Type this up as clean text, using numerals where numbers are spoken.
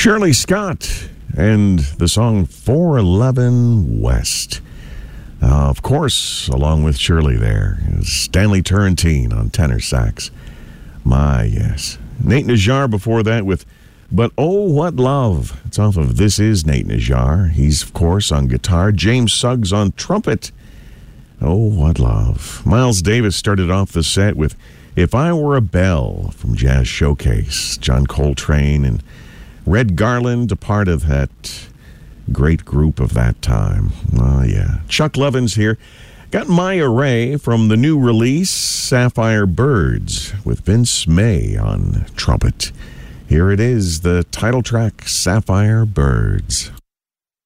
Shirley Scott and the song 411 West. Of course, along with Shirley there, is Stanley Turrentine on tenor sax. My, yes. Nate Najjar before that with But Oh What Love. It's off of This Is Nate Najjar. He's, of course, on guitar. James Suggs on trumpet. Oh, what love. Miles Davis started off the set with If I Were a Bell from Jazz Showcase. John Coltrane and Red Garland, a part of that great group of that time. Oh, yeah. Chuck Lovins here. Got Maya Ray from the new release, Sapphire Birds, with Vince May on trumpet. Here it is, the title track, Sapphire Birds.